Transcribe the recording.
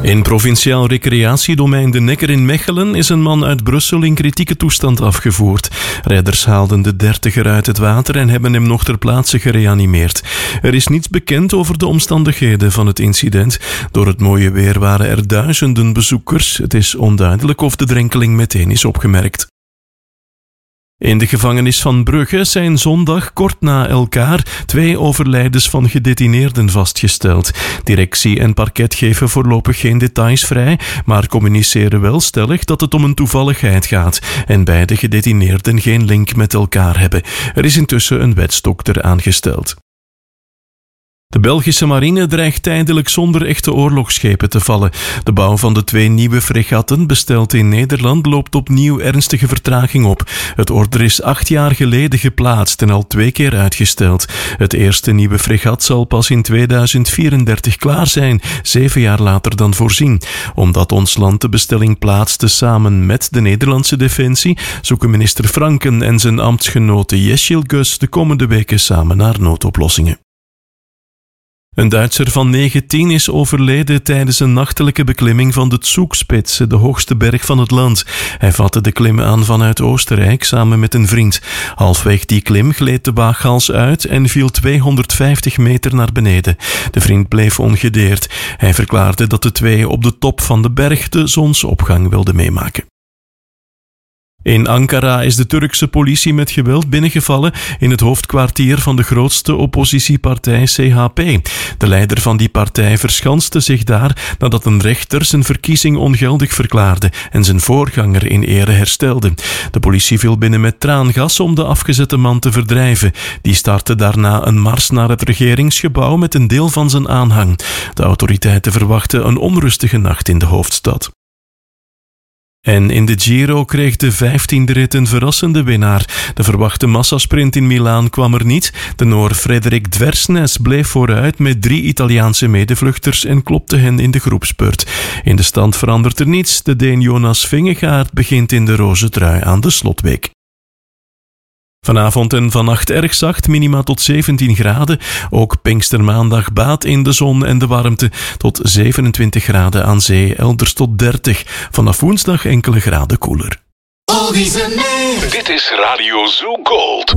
In provinciaal recreatiedomein De Nekker in Mechelen is een man uit Brussel in kritieke toestand afgevoerd. Redders haalden de 30er uit het water en hebben hem nog ter plaatse gereanimeerd. Er is niets bekend over de omstandigheden van het incident. Door het mooie weer waren er duizenden bezoekers. Het is onduidelijk of de drenkeling meteen is opgemerkt. In de gevangenis van Brugge zijn zondag kort na elkaar 2 overlijdens van gedetineerden vastgesteld. Directie en parket geven voorlopig geen details vrij, maar communiceren wel stellig dat het om een toevalligheid gaat en beide gedetineerden geen link met elkaar hebben. Er is intussen een wetsdokter aangesteld. De Belgische marine dreigt tijdelijk zonder echte oorlogsschepen te vallen. De bouw van de 2 nieuwe fregatten, besteld in Nederland, loopt opnieuw ernstige vertraging op. Het order is 8 jaar geleden geplaatst en al 2 keer uitgesteld. Het eerste nieuwe fregat zal pas in 2034 klaar zijn, 7 jaar later dan voorzien. Omdat ons land de bestelling plaatste samen met de Nederlandse Defensie, zoeken minister Franken en zijn ambtsgenote Jeschil Gus de komende weken samen naar noodoplossingen. Een Duitser van 19 is overleden tijdens een nachtelijke beklimming van de Zugspitze, de hoogste berg van het land. Hij vatte de klim aan vanuit Oostenrijk samen met een vriend. Halfweg die klim gleed de waaghals uit en viel 250 meter naar beneden. De vriend bleef ongedeerd. Hij verklaarde dat de 2 op de top van de berg de zonsopgang wilden meemaken. In Ankara is de Turkse politie met geweld binnengevallen in het hoofdkwartier van de grootste oppositiepartij CHP. De leider van die partij verschanste zich daar nadat een rechter zijn verkiezing ongeldig verklaarde en zijn voorganger in ere herstelde. De politie viel binnen met traangas om de afgezette man te verdrijven. Die startte daarna een mars naar het regeringsgebouw met een deel van zijn aanhang. De autoriteiten verwachten een onrustige nacht in de hoofdstad. En in de Giro kreeg de 15e rit een verrassende winnaar. De verwachte massasprint in Milaan kwam er niet. De Noor Frederik Dversnes bleef vooruit met 3 Italiaanse medevluchters en klopte hen in de groepspurt. In de stand verandert er niets. De Deen Jonas Vingegaard begint in de roze trui aan de slotweek. Vanavond en vannacht erg zacht, minima tot 17 graden. Ook Pinkstermaandag baat in de zon en de warmte tot 27 graden aan zee, elders tot 30. Vanaf woensdag enkele graden koeler. Dit is Radio Zoo Gold.